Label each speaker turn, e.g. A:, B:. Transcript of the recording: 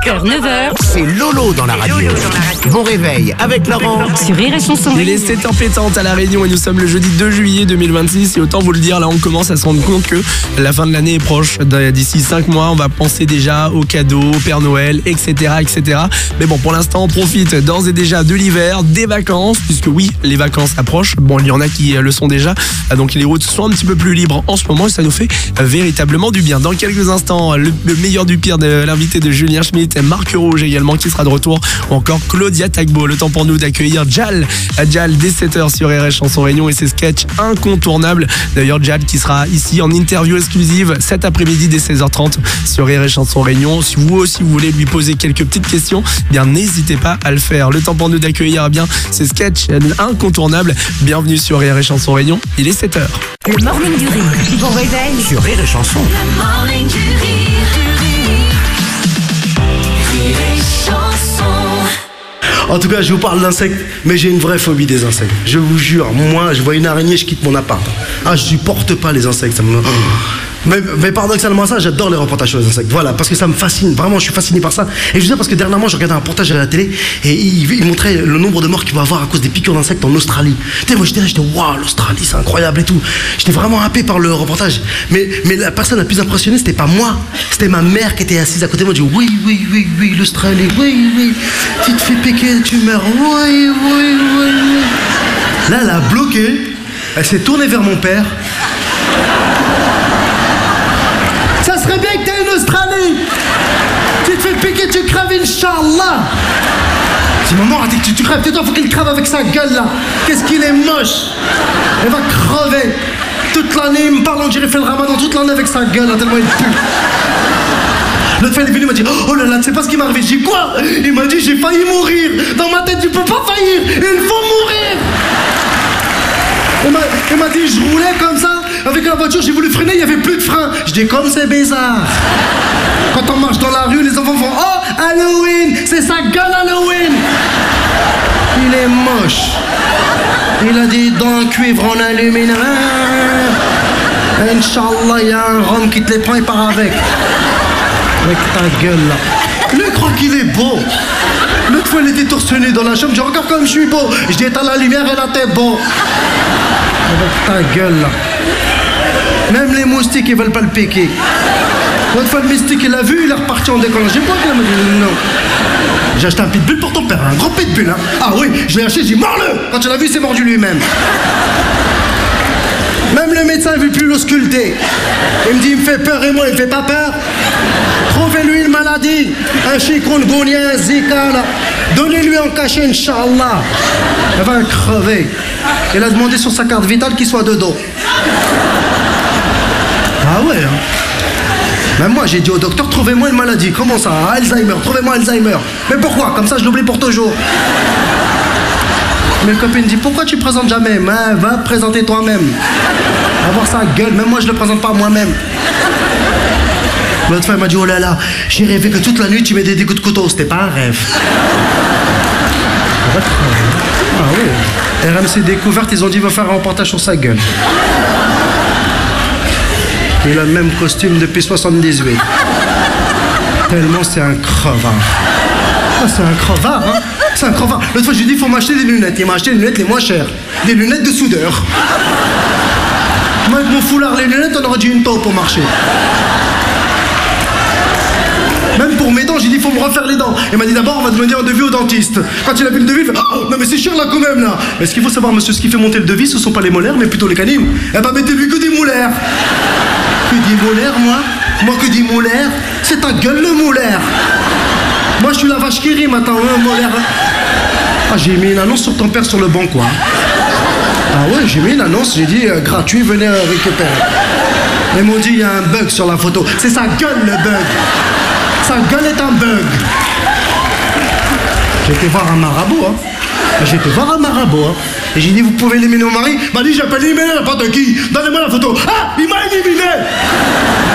A: 8h, 9h.
B: C'est Lolo dans la radio. Bon réveil avec Laurent.
A: Sur Rire et Chanson.
C: Il est 7h pétante à La Réunion et nous sommes le jeudi 2 juillet 2026 et autant vous le dire, là on commence à se rendre compte que la fin de l'année est proche. D'ici 5 mois, on va penser déjà aux cadeaux, au Père Noël, etc. Mais bon, pour l'instant, on profite d'ores et déjà de l'hiver, des vacances, puisque oui, les vacances approchent. Bon, il y en a qui le sont déjà, donc les routes sont un petit peu plus libres en ce moment et ça nous fait véritablement du bien. Dans quelques instants, le meilleur du pire de l'invité de Julien Schmitt, Marc Rouge également qui sera de retour, ou encore Claudia Tagbo. Le temps pour nous d'accueillir Jal dès 7h sur Rire et Chanson Réunion et ses sketchs incontournables. D'ailleurs, Jal qui sera ici en interview exclusive cet après-midi dès 16h30 sur Rire et Chanson Réunion. Si vous aussi vous voulez lui poser quelques petites questions, bien n'hésitez pas à le faire. Le temps pour nous d'accueillir bien ces sketchs incontournables. Bienvenue sur Rire et Chanson Réunion. Il est 7h.
A: Le morning du rire. Bon réveil.
B: Sur Rire et Chanson.
D: Le morning du rire. Rire et chanson.
E: En tout cas, je vous parle d'insectes, mais j'ai une vraie phobie des insectes. Je vous jure, moi, je vois une araignée, je quitte mon appart. Ah, je supporte pas les insectes. Ça me... mais paradoxalement ça, j'adore les reportages sur les insectes. Voilà, parce que ça me fascine. Vraiment, je suis fasciné par ça. Et je dis ça parce que dernièrement, je regardais un reportage à la télé et il montrait le nombre de morts qu'il va y avoir à cause des piqûres d'insectes en Australie. Tu sais, moi, j'étais waouh, l'Australie, c'est incroyable et tout. J'étais vraiment happé par le reportage. Mais la personne la plus impressionnée, c'était pas moi. C'était ma mère qui était assise à côté de moi. Elle dit oui, l'Australie, oui. Tu te fais piquer, tu meurs. Oui. Là, elle a bloqué. Elle s'est tournée vers mon père. Ça serait bien que t'aies une Australie. Tu te fais piquer, tu crèves, Inch'Allah. Si maman a dit que tu crèves, tais-toi, faut qu'il crève avec sa gueule là. Qu'est-ce qu'il est moche. Elle va crever. Toute l'année, il me parle, on dirait fait le ramadan toute l'année avec sa gueule là, tellement il pue. L'autre fois, il est venu, il m'a dit oh là là, tu sais pas ce qui m'est arrivé. J'ai dit quoi? Il m'a dit j'ai failli mourir. Dans ma tête, tu peux pas faillir. Il faut mourir. Il m'a dit je roulais comme ça avec la voiture, j'ai voulu freiner, il n'y avait plus de frein. Je dis comme c'est bizarre. Quand on marche dans la rue, les enfants font oh Halloween, c'est sa gueule Halloween. Il est moche. Il a dit dans un cuivre on allume. Inch'Allah, il y a un rhum qui te les prend et part avec. Avec ta gueule là. Lui croit qu'il est beau. L'autre fois il était torse nu dans la chambre, je dis regarde comme je suis beau. Je dis éteins la lumière et là t'es beau. Avec ta gueule là. Même les moustiques ils veulent pas le piquer. L'autre fois le mystique il l'a vu, il est reparti en décollant. J'ai pas qu'il m'a dit non. J'ai acheté un pitbull pour ton père, un gros pitbull hein. Ah oui, je l'ai acheté, j'ai dit mords-le. Quand tu l'as vu, il s'est mordu lui-même. Même le médecin ne veut plus l'ausculter. Il me dit il me fait peur et moi il me fait pas peur. Trouvez-lui une maladie, un chikungunya, un zika là. Donnez-lui en cachet, Inch'Allah. Elle va crever. Il a demandé sur sa carte vitale qu'il soit de dos. Ah ouais hein. Même moi j'ai dit au docteur trouvez-moi une maladie. Comment ça? Alzheimer, trouvez-moi Alzheimer. Mais pourquoi? Comme ça je l'oublie pour toujours. Mais le copain me dit pourquoi tu présentes jamais? Ben, va présenter toi-même. Avoir sa gueule, même moi je le présente pas moi-même. L'autre fois elle m'a dit oh là là, j'ai rêvé que toute la nuit tu mets des coups de couteau. C'était pas un rêve. Ah oui. RMC Découverte, ils ont dit va faire un reportage sur sa gueule. Il a le même costume depuis 78. Tellement c'est un crevard. Ah, c'est un crevard, hein. C'est un crevard. L'autre fois, je lui ai dit, il faut m'acheter des lunettes. Il m'a acheté les lunettes les moins chères. Des lunettes de soudeur. Moi, avec mon foulard, les lunettes, on aurait dû une taupe pour marcher. Même pour mes dents, j'ai dit, il faut me refaire les dents. Il m'a dit, d'abord, on va demander un devis au dentiste. Quand il a vu le devis, il fait, oh, non, mais c'est cher là quand même, là. Mais ce qu'il faut savoir, monsieur, ce qui fait monter le devis, ce sont pas les molaires, mais plutôt les canines. Eh ben, mettez-lui que des molaires. Que des molaires, moi? Moi, que des molaires? C'est ta gueule, le molaire. Moi, je suis la vache qui rit maintenant, hein, molaire. Ah, j'ai mis une annonce sur ton père sur le banc, quoi. Ah ouais, j'ai mis une annonce, j'ai dit gratuit, venez récupérer. Ils m'ont dit, il y a un bug sur la photo. C'est sa gueule, le bug. Sa gueule est un bug. J'ai été voir un marabout, hein. J'ai été voir un marabout, hein. Et j'ai dit, vous pouvez éliminer mon mari? Il m'a dit, j'appelle éliminer n'importe qui. Donnez-moi la photo. Ah, il m'a éliminé.